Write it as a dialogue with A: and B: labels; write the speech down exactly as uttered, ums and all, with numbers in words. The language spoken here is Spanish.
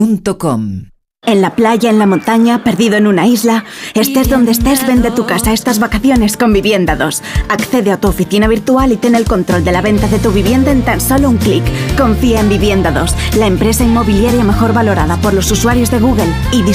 A: punto com.
B: En la playa, en la montaña, perdido en una isla, estés donde estés, vende tu casa estas vacaciones con Vivienda dos. Accede a tu oficina virtual y ten el control de la venta de tu vivienda en tan solo un clic. Confía en Vivienda dos, la empresa inmobiliaria mejor valorada por los usuarios de Google, y